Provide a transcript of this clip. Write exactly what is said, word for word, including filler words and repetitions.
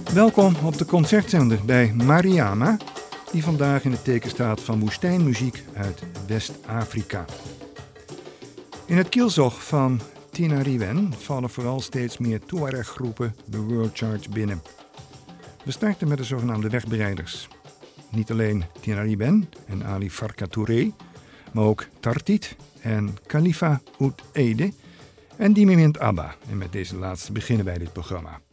Welkom op de concertzender bij Mariama, die vandaag in het teken staat van woestijnmuziek uit West-Afrika. In het kielzog van Tinariwen vallen vooral steeds meer Tuareg-groepen de World Chart binnen. We starten met de zogenaamde wegbereiders. Niet alleen Tinariwen en Ali Farka Touré, maar ook Tartit en Khalifa Oud Ede en Dimimint Abba. En met deze laatste beginnen wij dit programma.